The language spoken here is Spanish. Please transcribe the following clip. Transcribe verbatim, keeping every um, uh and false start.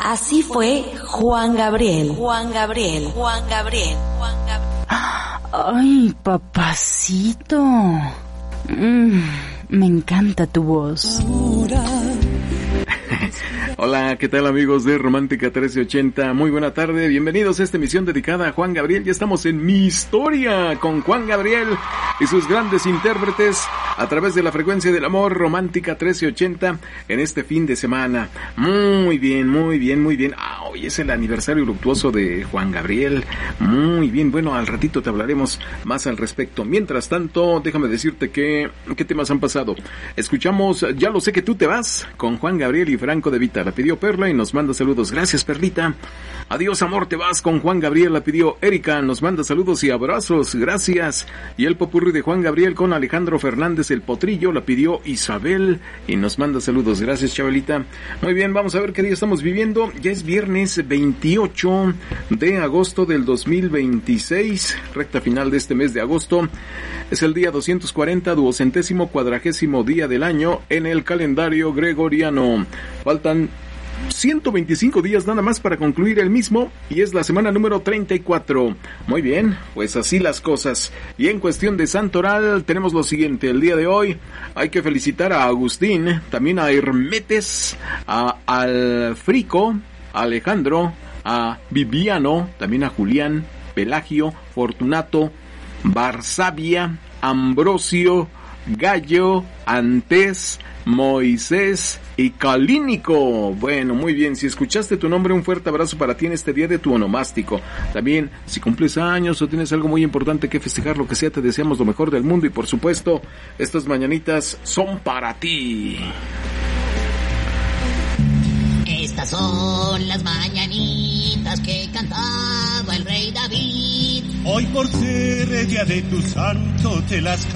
Así fue Juan Gabriel. Juan Gabriel. Juan Gabriel. Juan Gabriel. Ay, papacito. Mm, me encanta tu voz. Hola, ¿qué tal amigos de Romántica trece ochenta? Muy buena tarde, bienvenidos a esta emisión dedicada a Juan Gabriel. Ya estamos en Mi Historia con Juan Gabriel y sus grandes intérpretes a través de la frecuencia del amor Romántica trece ochenta en este fin de semana. Muy bien, muy bien, muy bien. Ah, hoy es el aniversario luctuoso de Juan Gabriel. Muy bien, bueno, al ratito te hablaremos más al respecto. Mientras tanto, déjame decirte que qué temas han pasado. Escuchamos Ya lo sé que tú te vas con Juan Gabriel y Franco de Vita. La pidió Perla y nos manda saludos. Gracias, Perlita. Adiós, amor, te vas con Juan Gabriel. La pidió Erika. Nos manda saludos y abrazos. Gracias. Y el popurrí de Juan Gabriel con Alejandro Fernández el Potrillo. La pidió Isabel y nos manda saludos. Gracias, Chabelita. Muy bien, vamos a ver qué día estamos viviendo. Ya es viernes veintiocho de agosto del dos mil veintiséis. Recta final de este mes de agosto. Es el día doscientos cuarenta, duocentésimo, cuadragésimo día del año en el calendario gregoriano. Faltan ciento veinticinco días nada más para concluir el mismo y es la semana número treinta y cuatro. Muy bien, pues así las cosas. Y en cuestión de santoral tenemos lo siguiente. El día de hoy hay que felicitar a Agustín, también a Hermetes, a Alfrico, a Alejandro, a Viviano, también a Julián, Pelagio, Fortunato, Barsabia, Ambrosio, Gallo, Antés, Moisés y Calínico. Bueno, muy bien, si escuchaste tu nombre, un fuerte abrazo para ti en este día de tu onomástico. También, si cumples años o tienes algo muy importante que festejar, lo que sea, te deseamos lo mejor del mundo y por supuesto, estas mañanitas son para ti. Estas son las mañanitas que cantaba el rey David. Hoy por ser el día de tu santo te las